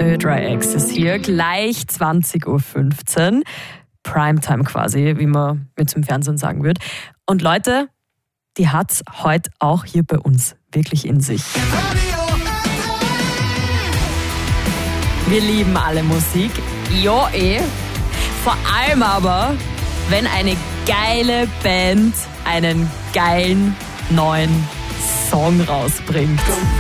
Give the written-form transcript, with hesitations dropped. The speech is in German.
Dry Access hier, gleich 20.15 Uhr. Primetime quasi, wie man mit dem Fernsehen sagen würde. Und Leute, die hat's heute auch hier bei uns wirklich in sich. Wir lieben alle Musik. Ja, Vor allem aber, wenn eine geile Band einen geilen neuen Song rausbringt.